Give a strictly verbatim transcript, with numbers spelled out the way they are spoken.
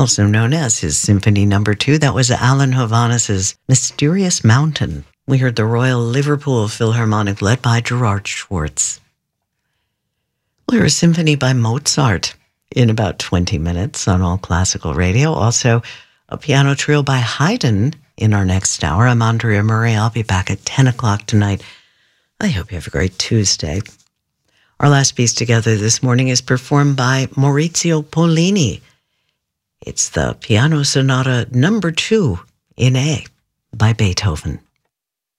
also known as his Symphony Number Two. That was Alan Hovhannis's Mysterious Mountain. We heard the Royal Liverpool Philharmonic led by Gerard Schwartz. We'll hear a symphony by Mozart in about twenty minutes on All Classical Radio. Also, a piano trio by Haydn in our next hour. I'm Andrea Murray. I'll be back at ten o'clock tonight. I hope you have a great Tuesday. Our last piece together this morning is performed by Maurizio Pollini. It's the Piano Sonata Number Two in A by Beethoven.